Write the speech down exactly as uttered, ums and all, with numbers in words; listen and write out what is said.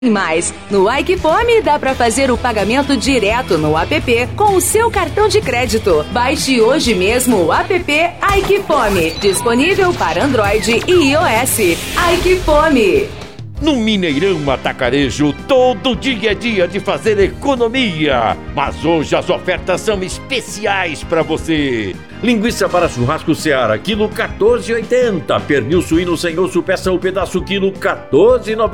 Mais, no Aikifome dá para fazer o pagamento direto no app com o seu cartão de crédito. Baixe hoje mesmo o app Aikifome, disponível para Android e iOS. Aikifome. No Mineirão Atacarejo, todo dia é dia de fazer economia. Mas hoje as ofertas são especiais para você. Linguiça para churrasco Seara, quilo quatorze e oitenta. Pernil suíno sem osso, peça o pedaço, quilo quatorze e noventa.